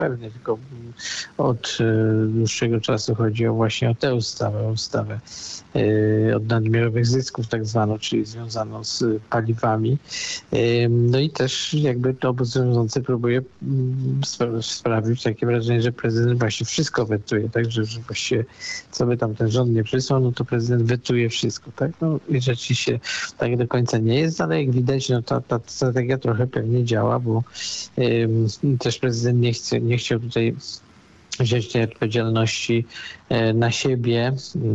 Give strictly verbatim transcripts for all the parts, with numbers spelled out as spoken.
pewny, tylko od dłuższego czasu chodzi o właśnie o tę ustawę, o ustawę od nadmiarowych zysków tak zwaną, czyli związaną z paliwami. No i też jakby to obóz rządzący próbuje sprawić takie wrażenie, że prezydent właśnie wszystko wetuje, tak, że, że właściwie co by tam ten rząd nie przysłał, no to prezydent wetuje wszystko, tak, no i rzeczywiście tak do końca nie jest, ale jak widać, no ta, ta strategia trochę pewnie działa, bo ym, też prezydent nie chce, nie chciał tutaj wziąć tej odpowiedzialności na siebie,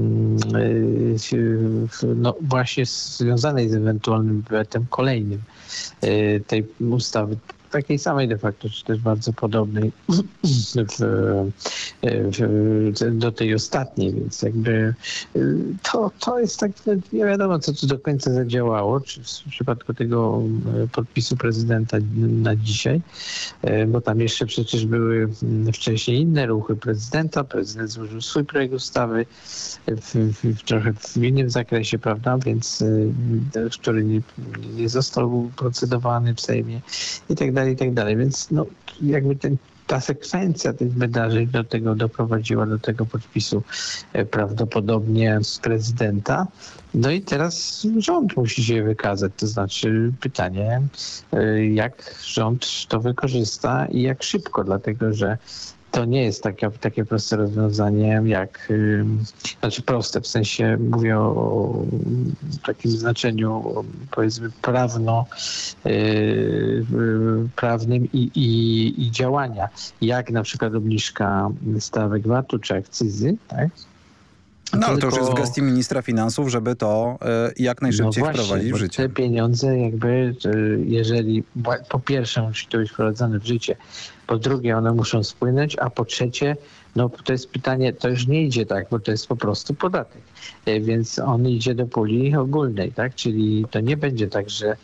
no właśnie związanej z ewentualnym wetem kolejnym tej ustawy, takiej samej de facto, czy też bardzo podobnej w, w, do tej ostatniej, więc jakby to, to jest tak, nie wiadomo, co tu do końca zadziałało, czy w przypadku tego podpisu prezydenta na dzisiaj, bo tam jeszcze przecież były wcześniej inne ruchy prezydenta, prezydent złożył swój projekt ustawy w, w, w trochę w innym zakresie, prawda, więc który nie, nie został procedowany w Sejmie i tak dalej, i tak dalej, więc no jakby ten, ta sekwencja tych wydarzeń do tego doprowadziła, do tego podpisu prawdopodobnie prezydenta. No i teraz rząd musi się wykazać, to znaczy pytanie, jak rząd to wykorzysta i jak szybko, dlatego że to nie jest takie, takie proste rozwiązanie jak, yy, znaczy proste, w sensie mówię o, o takim znaczeniu powiedzmy prawno, yy, yy, prawnym i, i, i działania, jak na przykład obniżka stawek vatu czy akcyzy, tak? No ale Tylko, to już jest w gestii ministra finansów, żeby to y, jak najszybciej no właśnie, wprowadzić w życie. Te pieniądze jakby, jeżeli po pierwsze musi to być wprowadzone w życie, po drugie one muszą spłynąć, a po trzecie, no to jest pytanie, to już nie idzie tak, bo to jest po prostu podatek, więc on idzie do puli ogólnej, tak, czyli to nie będzie tak, że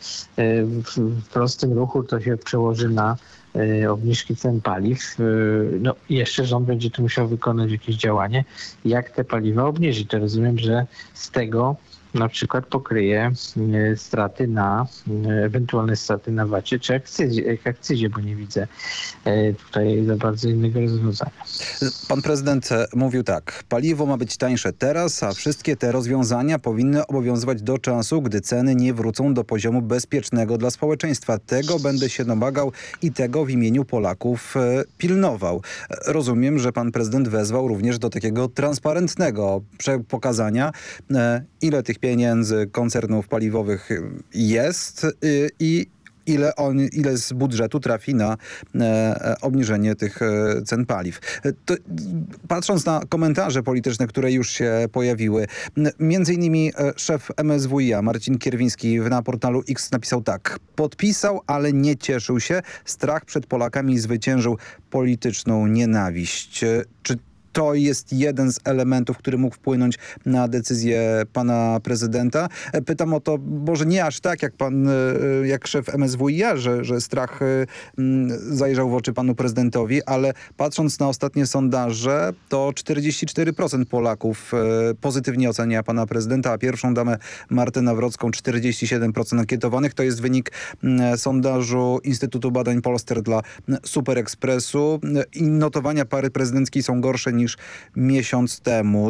w prostym ruchu to się przełoży na obniżki cen paliw. No jeszcze rząd będzie tu musiał wykonać jakieś działanie, jak te paliwa obniżyć. To rozumiem, że z tego na przykład pokryje straty na, ewentualne straty na vacie czy akcyzie, akcyzie, bo nie widzę tutaj za bardzo innego rozwiązania. Pan prezydent mówił tak, paliwo ma być tańsze teraz, a wszystkie te rozwiązania powinny obowiązywać do czasu, gdy ceny nie wrócą do poziomu bezpiecznego dla społeczeństwa. Tego będę się domagał i tego w imieniu Polaków pilnował. Rozumiem, że pan prezydent wezwał również do takiego transparentnego pokazania, ile tych pieniędzy koncernów paliwowych jest i ile, on, ile z budżetu trafi na e, obniżenie tych e, cen paliw. To, patrząc na komentarze polityczne, które już się pojawiły, między innymi e, szef M S W i A Marcin Kierwiński na portalu X napisał tak: podpisał, ale nie cieszył się. Strach przed Polakami zwyciężył polityczną nienawiść. Czy to jest jeden z elementów, który mógł wpłynąć na decyzję pana prezydenta? Pytam o to, może nie aż tak jak pan, jak szef M S W i A, że, że strach zajrzał w oczy panu prezydentowi, ale patrząc na ostatnie sondaże, to czterdzieści cztery procent Polaków pozytywnie ocenia pana prezydenta, a pierwszą damę Martę Nawrocką czterdzieści siedem procent ankietowanych. To jest wynik sondażu Instytutu Badań Polster dla Super Expressu. I notowania pary prezydenckiej są gorsze niż miesiąc temu.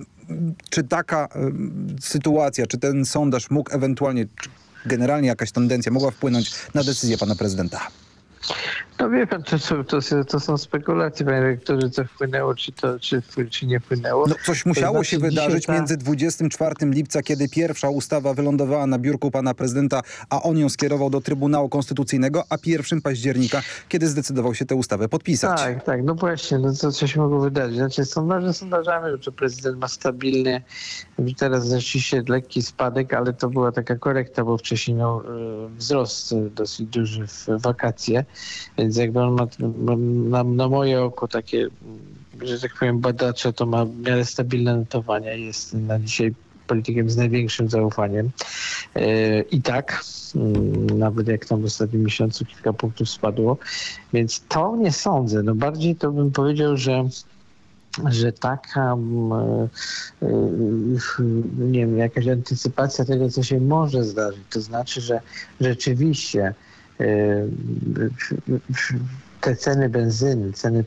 Czy taka y, sytuacja, czy ten sondaż mógł ewentualnie, czy generalnie jakaś tendencja mogła wpłynąć na decyzję pana prezydenta? No wie pan, to, to, to, to są spekulacje, panie rektorze, co wpłynęło, czy to czy, czy nie wpłynęło. No coś musiało to znaczy, się wydarzyć ta... między dwudziestego czwartego lipca, kiedy pierwsza ustawa wylądowała na biurku pana prezydenta, a on ją skierował do Trybunału Konstytucyjnego, a pierwszego października, kiedy zdecydował się tę ustawę podpisać. Tak, tak, no właśnie, no to co się mogło wydarzyć. Znaczy sondaże sondażami, że prezydent ma stabilny, teraz rzeczywiście lekki spadek, ale to była taka korekta, bo wcześniej miał wzrost dosyć duży w wakacje. Więc jakby on ma na, na moje oko takie, że tak powiem, badacze, to ma w miarę stabilne notowania. Jest na dzisiaj politykiem z największym zaufaniem. I tak, nawet jak tam w ostatnim miesiącu kilka punktów spadło. Więc to nie sądzę. No bardziej to bym powiedział, że że taka, nie wiem, jakaś antycypacja tego, co się może zdarzyć. To znaczy, że rzeczywiście te ceny benzyny, ceny